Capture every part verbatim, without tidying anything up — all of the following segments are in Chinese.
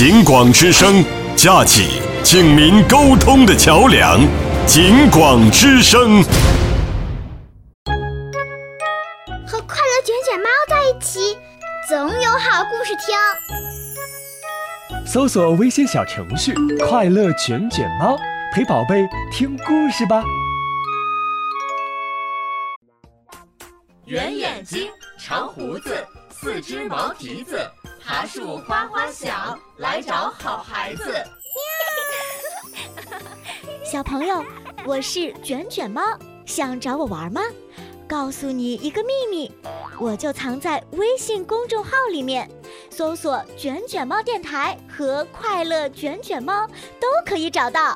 警广之声，架起警民沟通的桥梁。警广之声， 和快乐卷卷猫在一起，总有好故事听。 搜索微信小程序“快乐卷卷猫”，陪宝贝听故事吧。 圆眼睛，长胡子，四只毛蹄子，爬树哗哗响，来找好孩子。 小朋友，我是卷卷猫，想找我玩吗？告诉你一个秘密，我就藏在微信公众号里面，搜索卷卷猫电台和快乐卷卷猫都可以找到。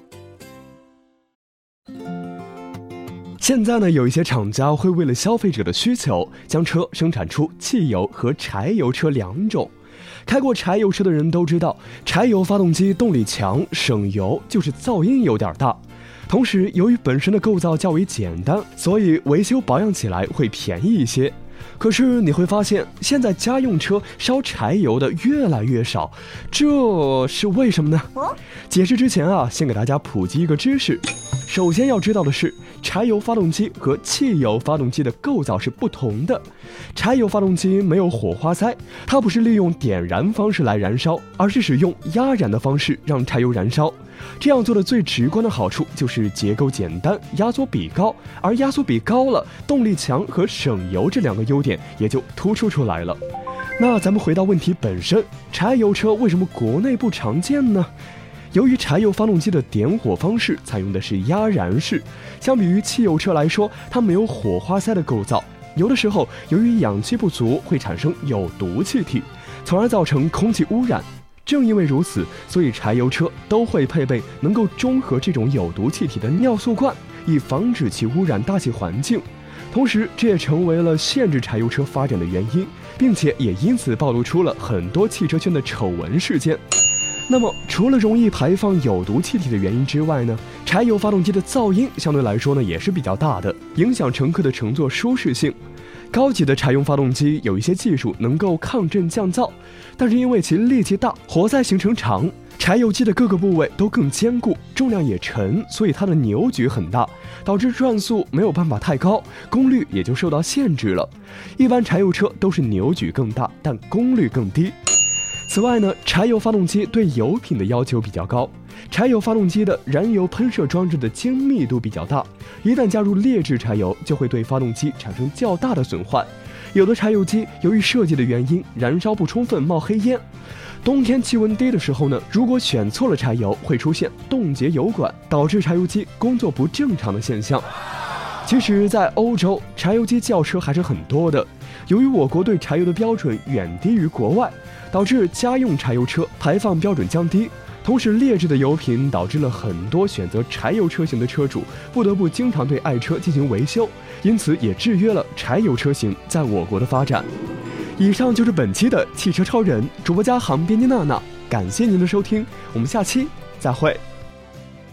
现在呢，有一些厂家会为了消费者的需求，将车生产出汽油和柴油车两种。开过柴油车的人都知道，柴油发动机动力强，省油，就是噪音有点大。同时，由于本身的构造较为简单，所以维修保养起来会便宜一些。可是你会发现，现在家用车烧柴油的越来越少，这是为什么呢？解释之前啊，先给大家普及一个知识。首先要知道的是，柴油发动机和汽油发动机的构造是不同的。柴油发动机没有火花塞，它不是利用点燃方式来燃烧，而是使用压燃的方式让柴油燃烧。这样做的最直观的好处就是结构简单，压缩比高，而压缩比高了，动力强和省油这两个优点也就突出出来了。那咱们回到问题本身，柴油车为什么国内不常见呢？由于柴油发动机的点火方式采用的是压燃式，相比于汽油车来说，它没有火花塞的构造，有的时候由于氧气不足会产生有毒气体，从而造成空气污染。正因为如此，所以柴油车都会配备能够中和这种有毒气体的尿素罐，以防止其污染大气环境。同时，这也成为了限制柴油车发展的原因，并且也因此暴露出了很多汽车圈的丑闻事件。那么，除了容易排放有毒气体的原因之外呢，柴油发动机的噪音相对来说呢也是比较大的，影响乘客的乘坐舒适性。高级的柴油发动机有一些技术能够抗震降噪，但是因为其力气大，活塞行程长，柴油机的各个部位都更坚固，重量也沉，所以它的扭矩很大，导致转速没有办法太高，功率也就受到限制了。一般柴油车都是扭矩更大，但功率更低。此外呢，柴油发动机对油品的要求比较高，柴油发动机的燃油喷射装置的精密度比较大，一旦加入劣质柴油，就会对发动机产生较大的损坏。有的柴油机由于设计的原因，燃烧不充分冒黑烟。冬天气温低的时候呢，如果选错了柴油，会出现冻结油管，导致柴油机工作不正常的现象。其实在欧洲，柴油机轿车还是很多的，由于我国对柴油的标准远低于国外，导致家用柴油车排放标准降低，同时劣质的油品导致了很多选择柴油车型的车主不得不经常对爱车进行维修，因此也制约了柴油车型在我国的发展。以上就是本期的汽车超人，主播家航编辑娜娜，感谢您的收听，我们下期再会。